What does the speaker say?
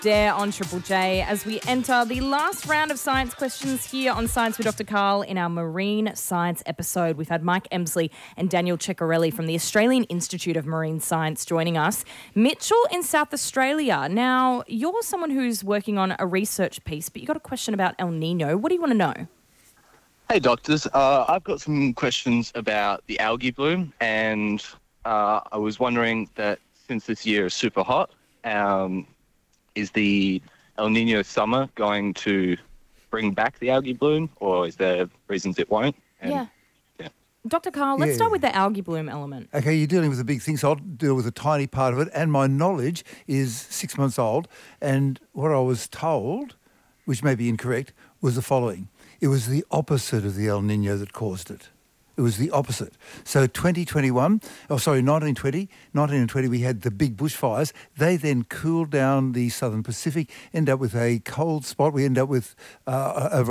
Dare on Triple J as we enter the last round of science questions here on Science with Dr. Karl in our marine science episode. We've had Mike Emsley and Daniel Ceccarelli from the Australian Institute of Marine Science joining us. Mitchell in South Australia. Now, you're someone who's working on a research piece, but you got a question about El Nino. What do you want to know? Hey, doctors. I've got some questions about the algae bloom, and I was wondering that since this year is super hot, is the El Nino summer going to bring back the algae bloom, or is there reasons it won't? Yeah. Dr. Karl, let's start with the algae bloom element. Okay, you're dealing with a big thing, so I'll deal with a tiny part of it. And my knowledge is 6 months old. And what I was told, which may be incorrect, was the following. It was the opposite of the El Nino that caused it. It was the opposite. So 1920, we had the big bushfires. They then cooled down the southern Pacific, ended up with a cold spot. We ended up with over